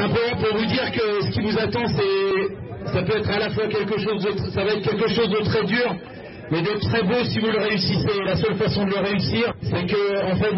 simplement pour vous dire que ce qui vous attend, ça peut être à la fois ça va être quelque chose de très dur, mais de très beau si vous le réussissez. La seule façon de le réussir, c'est que, en fait,